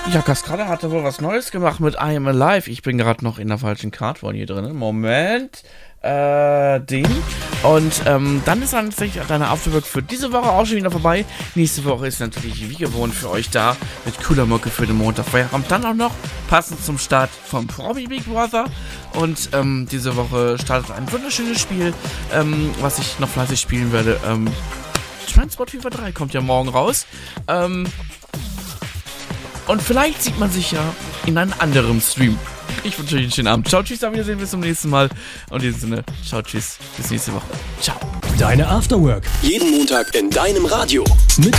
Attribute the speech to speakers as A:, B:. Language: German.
A: Ja, Cascada hatte wohl was Neues gemacht mit I Am Alive. Ich bin gerade noch in der falschen Cardboard hier drin. Moment. Ding. Und dann ist dann tatsächlich deine Afterwork für diese Woche auch schon wieder vorbei. Nächste Woche ist natürlich wie gewohnt für euch da mit cooler Mucke für den Montag. Feierabend dann auch noch passend zum Start vom Promi Big Brother. Und diese Woche startet ein wunderschönes Spiel, was ich noch fleißig spielen werde. Transport Fever 3 kommt ja morgen raus. Und vielleicht sieht man sich ja in einem anderen Stream. Ich wünsche euch einen schönen Abend. Ciao, tschüss, auf Wiedersehen, bis zum nächsten Mal. Und in diesem Sinne, ciao, tschüss, bis nächste Woche. Ciao.
B: Deine Afterwork.
C: Jeden Montag in deinem Radio.
B: Mit